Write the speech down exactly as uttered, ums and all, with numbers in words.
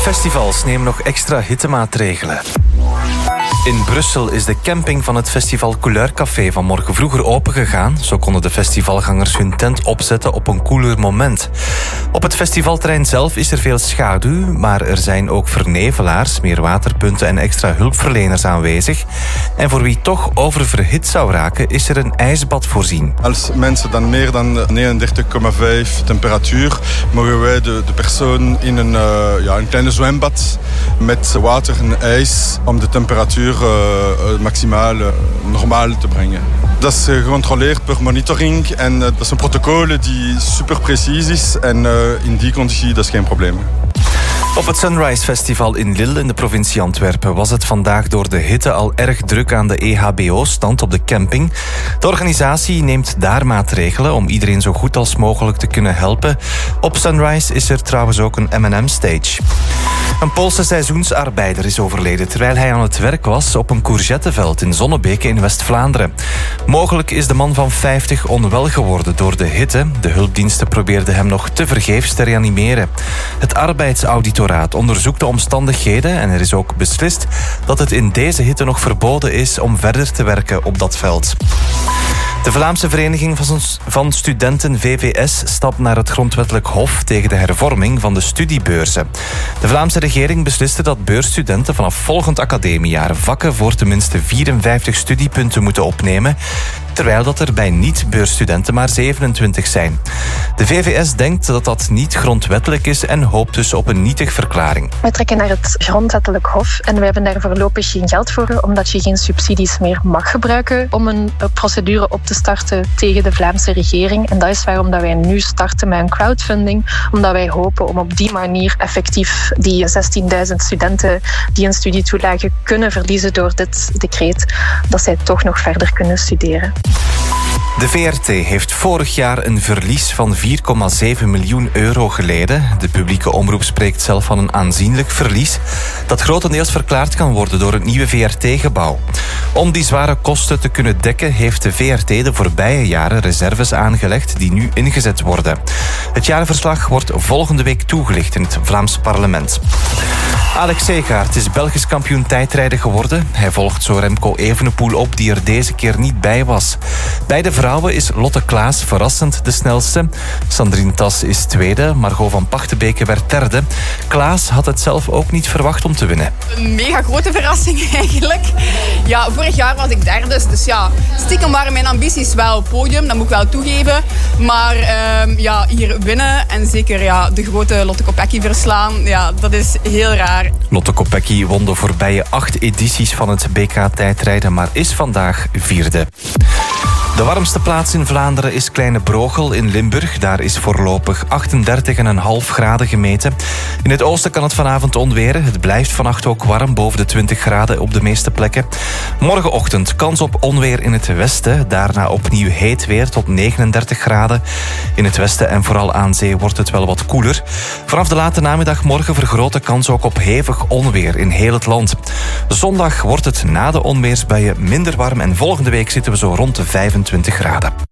Festivals nemen nog extra hittemaatregelen. In Brussel is de camping van het festival Couleurcafé vanmorgen vroeger opengegaan. Zo konden de festivalgangers hun tent opzetten op een koeler moment. Op het festivalterrein zelf is er veel schaduw, maar er zijn ook vernevelaars, meer waterpunten en extra hulpverleners aanwezig. En voor wie toch oververhit zou raken, is er een ijsbad voorzien. Als mensen dan meer dan negenendertig komma vijf temperatuur, mogen wij de, de persoon in een, uh, ja, een kleine zwembad met water en ijs om de temperatuur uh, maximaal uh, normaal te brengen. Dat is uh, gecontroleerd per monitoring en uh, dat is een protocol die super precies is en uh, in die conditie dat is geen probleem. Op het Sunrise Festival in Lille in de provincie Antwerpen was het vandaag door de hitte al erg druk aan de E H B O-stand op de camping. De organisatie neemt daar maatregelen om iedereen zo goed als mogelijk te kunnen helpen. Op Sunrise is er trouwens ook een M en M-stage. Een Poolse seizoensarbeider is overleden terwijl hij aan het werk was op een courgetteveld in Zonnebeke in West-Vlaanderen. Mogelijk is de man van vijftig onwel geworden door de hitte. De hulpdiensten probeerden hem nog tevergeefs te reanimeren. Het arbeidsauditoraat onderzoekt de omstandigheden en er is ook beslist dat het in deze hitte nog verboden is om verder te werken op dat veld. De Vlaamse Vereniging van Studenten V V S stapt naar het grondwettelijk hof tegen de hervorming van de studiebeurzen. De Vlaamse regering besliste dat beursstudenten vanaf volgend academiejaar vakken voor tenminste vierenvijftig studiepunten moeten opnemen, terwijl dat er bij niet-beursstudenten maar zevenentwintig zijn. De V V S denkt dat dat niet grondwettelijk is en hoopt dus op een nietig verklaring. Wij trekken naar het grondwettelijk hof en wij hebben daar voorlopig geen geld voor, omdat je geen subsidies meer mag gebruiken om een procedure op te starten tegen de Vlaamse regering. En dat is waarom dat wij nu starten met een crowdfunding, omdat wij hopen om op die manier effectief die zestienduizend studenten die een studietoelage kunnen verliezen door dit decreet, dat zij toch nog verder kunnen studeren. De V R T heeft vorig jaar een verlies van vier komma zeven miljoen euro geleden. De publieke omroep spreekt zelf van een aanzienlijk verlies dat grotendeels verklaard kan worden door het nieuwe V R T-gebouw. Om die zware kosten te kunnen dekken heeft de V R T de voorbije jaren reserves aangelegd die nu ingezet worden. Het jaarverslag wordt volgende week toegelicht in het Vlaams parlement. Alex Segaert is Belgisch kampioen tijdrijden geworden. Hij volgt zo Remco Evenepoel op, die er deze keer niet bij was. Bij de vrouwen is Lotte Klaas verrassend de snelste. Sandrine Tas is tweede, Margot van Pachtenbeke werd derde. Klaas had het zelf ook niet verwacht om te winnen. Een mega grote verrassing eigenlijk. Ja, vorig jaar was ik derde, dus ja, stiekem waren mijn ambities wel podium, dat moet ik wel toegeven. Maar uh, ja, hier winnen en zeker ja, de grote Lotte Kopecky verslaan, ja, dat is heel raar. Lotte Kopecky won de voorbije acht edities van het B K-tijdrijden, maar is vandaag vierde. De warmste plaats in Vlaanderen is Kleine Brogel in Limburg. Daar is voorlopig achtendertig komma vijf graden gemeten. In het oosten kan het vanavond onweren. Het blijft vannacht ook warm, boven de twintig graden op de meeste plekken. Morgenochtend kans op onweer in het westen. Daarna opnieuw heet weer tot negenendertig graden. In het westen en vooral aan zee wordt het wel wat koeler. Vanaf de late namiddag morgen vergrote kans ook op hevig onweer in heel het land. Zondag wordt het na de onweersbuien minder warm en volgende week zitten we zo rond de vijfentwintig graden.